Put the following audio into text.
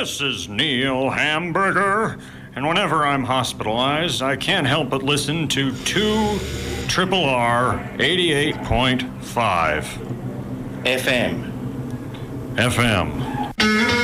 This is Neil Hamburger, and whenever I'm hospitalized, I can't help but listen to 2 Triple R 88.5 FM. FM.